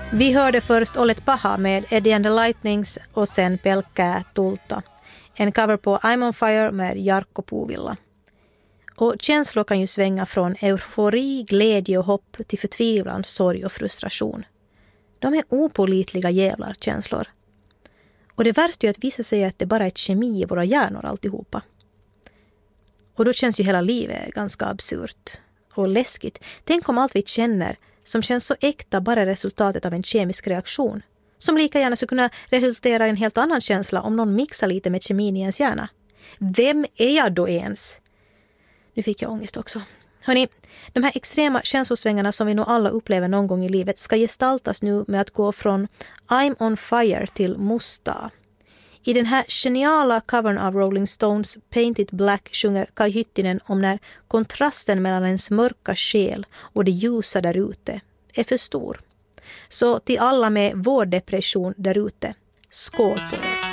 Vi hörde först Olet Paha med Eddie and the Lightnings och sen Pelkkää tulta. En cover på I'm on fire med Jarkko Puuvilla. Och känslor kan ju svänga från eufori, glädje och hopp till förtvivlan, sorg och frustration. De är opålitliga jävlar känslor. Och det värsta är att vissa säger att det bara är kemi i våra hjärnor alltihopa. Och då känns ju hela livet ganska absurt och läskigt. Tänk om allt vi känner som känns så äkta bara är resultatet av en kemisk reaktion. Som lika gärna skulle kunna resultera i en helt annan känsla om någon mixar lite med kemin i ens hjärna. Vem är jag då ens? Nu fick jag ångest också. Hörrni, de här extrema känslosvängarna som vi nog alla upplever någon gång i livet ska gestaltas nu med att gå från I'm on fire till Musta. I den här geniala covern av Rolling Stones Paint It Black sjunger Kai Hyttinen om när kontrasten mellan ens mörka själ och det ljusa där ute är för stor. Så till alla med vår depression där ute, skål på er!